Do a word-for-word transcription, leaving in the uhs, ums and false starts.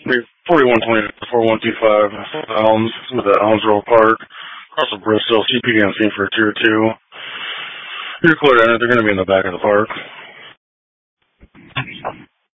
forty-one twenty to forty-one twenty-five, Elms, with the Elmsville Park, across of Bristol, C P D on scene for tier two. You're clear, they're going to be in the back of the park.